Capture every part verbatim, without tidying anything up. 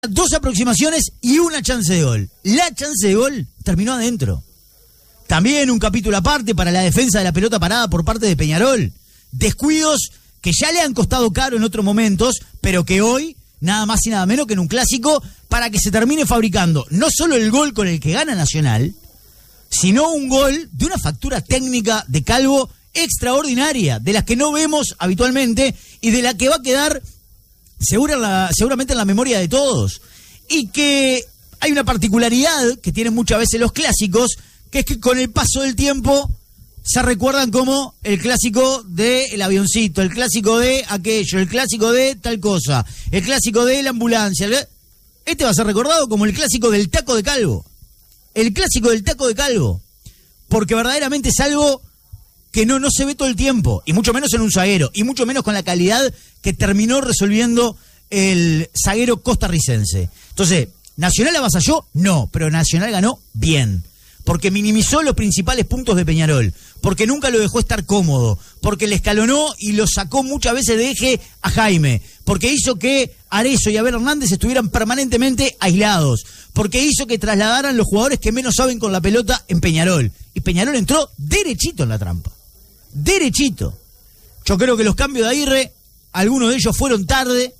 Dos aproximaciones y una chance de gol. La chance de gol terminó adentro. También un capítulo aparte para la defensa de la pelota parada por parte de Peñarol. Descuidos que ya le han costado caro en otros momentos, pero que hoy, nada más y nada menos que en un clásico, para que se termine fabricando no solo el gol con el que gana Nacional, sino un gol de una factura técnica de Calvo extraordinaria, de las que no vemos habitualmente y de la que va a quedar Segura la, seguramente en la memoria de todos. Y que hay una particularidad que tienen muchas veces los clásicos, que es que con el paso del tiempo se recuerdan como el clásico del avioncito, el clásico de aquello, el clásico de tal cosa, el clásico de la ambulancia. Este va a ser recordado como el clásico del taco de Calvo. El clásico del taco de Calvo. Porque verdaderamente es algo que no, no se ve todo el tiempo, y mucho menos en un zaguero, y mucho menos con la calidad que terminó resolviendo el zaguero costarricense. Entonces, ¿Nacional avasalló? No, pero Nacional ganó bien, porque minimizó los principales puntos de Peñarol, porque nunca lo dejó estar cómodo, porque le escalonó y lo sacó muchas veces de eje a Jaime, porque hizo que Arezzo y Abel Hernández estuvieran permanentemente aislados, porque hizo que trasladaran los jugadores que menos saben con la pelota en Peñarol, y Peñarol entró derechito en la trampa. Derechito. Yo creo que los cambios de Aguirre, algunos de ellos fueron tarde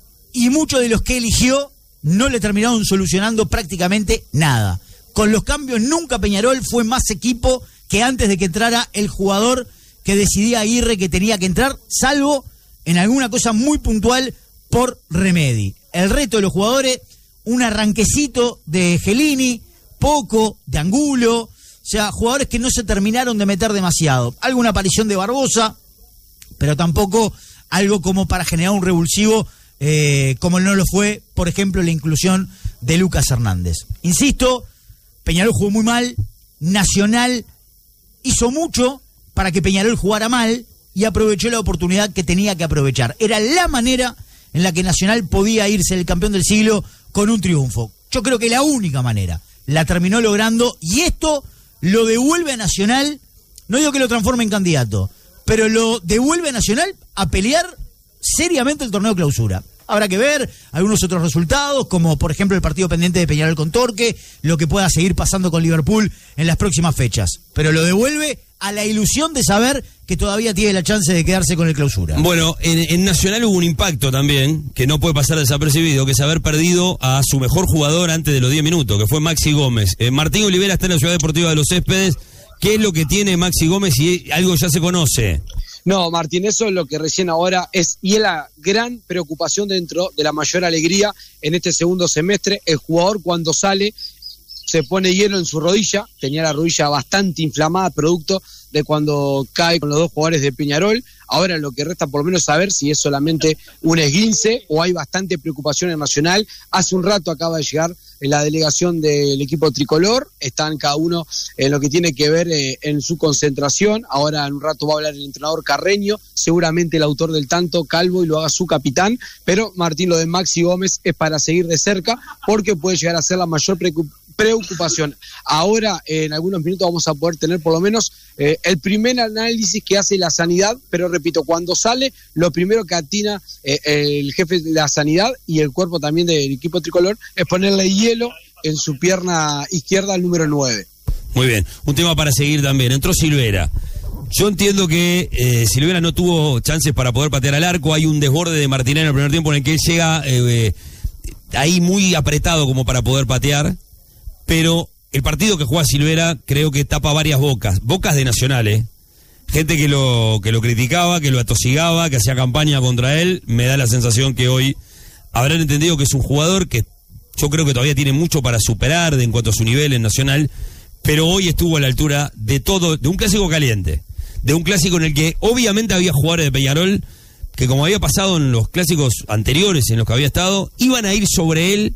y muchos de los que eligió no le terminaron solucionando prácticamente nada. Con los cambios nunca Peñarol fue más equipo que antes de que entrara el jugador que decidía Aguirre que tenía que entrar, salvo en alguna cosa muy puntual por Remedi. El resto de los jugadores, un arranquecito de Gelini, poco de Angulo. O sea, jugadores que no se terminaron de meter demasiado. Alguna aparición de Barbosa, pero tampoco algo como para generar un revulsivo, eh, como no lo fue, por ejemplo, la inclusión de Lucas Hernández. Insisto, Peñarol jugó muy mal, Nacional hizo mucho para que Peñarol jugara mal y aprovechó la oportunidad que tenía que aprovechar. Era la manera en la que Nacional podía irse el campeón del siglo con un triunfo. Yo creo que la única manera. La terminó logrando y esto lo devuelve a Nacional, no digo que lo transforme en candidato, pero lo devuelve a Nacional a pelear seriamente el torneo clausura. Habrá que ver algunos otros resultados, como por ejemplo el partido pendiente de Peñarol con Torque, lo que pueda seguir pasando con Liverpool en las próximas fechas. Pero lo devuelve a la ilusión de saber que todavía tiene la chance de quedarse con el clausura. Bueno, en, en Nacional hubo un impacto también, que no puede pasar desapercibido, que es haber perdido a su mejor jugador antes de los diez minutos, que fue Maxi Gómez. Eh, Martín Olivera está en la Ciudad Deportiva de los Céspedes. ¿Qué es lo que tiene Maxi Gómez y algo ya se conoce? No, Martín, eso es lo que recién ahora es, y es la gran preocupación dentro de la mayor alegría en este segundo semestre. El jugador cuando sale se pone hielo en su rodilla, tenía la rodilla bastante inflamada, producto de cuando cae con los dos jugadores de Peñarol. Ahora lo que resta por lo menos saber si es solamente un esguince o hay bastante preocupación en Nacional. Hace un rato acaba de llegar en la delegación del equipo tricolor, están cada uno en lo que tiene que ver eh, en su concentración. Ahora en un rato va a hablar el entrenador Carreño, seguramente el autor del tanto, Calvo, y lo haga su capitán, pero Martín, lo de Maxi Gómez es para seguir de cerca, porque puede llegar a ser la mayor preocupación. Ahora, eh, en algunos minutos vamos a poder tener por lo menos eh, el primer análisis que hace la sanidad, pero repito, cuando sale, lo primero que atina eh, el jefe de la sanidad y el cuerpo también del equipo tricolor es ponerle hielo en su pierna izquierda al número nueve. Muy bien, un tema para seguir también. Entró Silvera. Yo entiendo que eh, Silvera no tuvo chances para poder patear al arco. Hay un desborde de Martínez en el primer tiempo en el que él llega eh, ahí muy apretado como para poder patear, pero el partido que juega Silvera creo que tapa varias bocas, bocas de Nacional, ¿eh? Gente que lo, que lo criticaba, que lo atosigaba, que hacía campaña contra él. Me da la sensación que hoy habrán entendido que es un jugador que yo creo que todavía tiene mucho para superar de, en cuanto a su nivel en Nacional, pero hoy estuvo a la altura de todo, de un clásico caliente, de un clásico en el que obviamente había jugadores de Peñarol que, como había pasado en los clásicos anteriores en los que había estado, iban a ir sobre él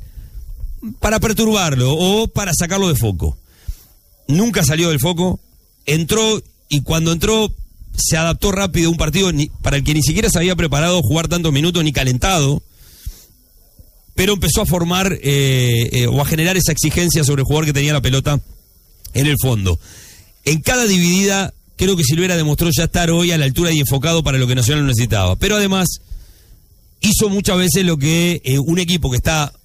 para perturbarlo o para sacarlo de foco. Nunca salió del foco, entró y cuando entró se adaptó rápido a un partido ni, para el que ni siquiera se había preparado jugar tantos minutos ni calentado, pero empezó a formar eh, eh, o a generar esa exigencia sobre el jugador que tenía la pelota en el fondo. En cada dividida creo que Silvera demostró ya estar hoy a la altura y enfocado para lo que Nacional necesitaba, pero además hizo muchas veces lo que eh, un equipo que está